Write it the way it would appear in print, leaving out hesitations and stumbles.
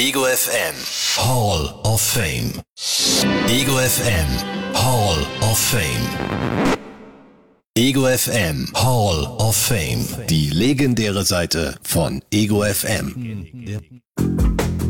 Ego FM Hall of Fame. Ego FM Hall of Fame. Ego FM Hall of Fame. Die legendäre Seite von Ego FM.